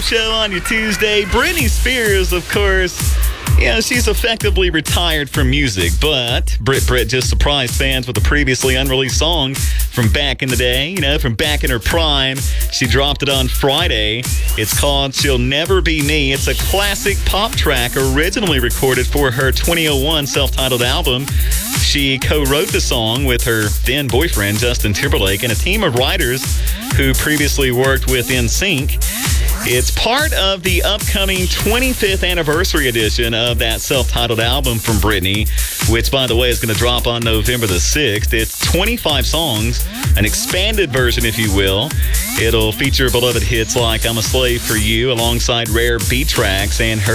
show on your Tuesday. Britney Spears, of course, she's effectively retired from music, but Brit just surprised fans with a previously unreleased song from back in the day, from back in her prime. She dropped it on Friday. It's called She'll Never Be Me. It's a classic pop track originally recorded for her 2001 self-titled album. She co-wrote the song with her then boyfriend, Justin Timberlake, and a team of writers who previously worked with NSYNC. It's part of the upcoming 25th anniversary edition of that self-titled album from Britney, which, by the way, is going to drop on November the 6th. It's 25 songs, an expanded version, if you will. It'll feature beloved hits like I'm a Slave for You alongside rare beat tracks and her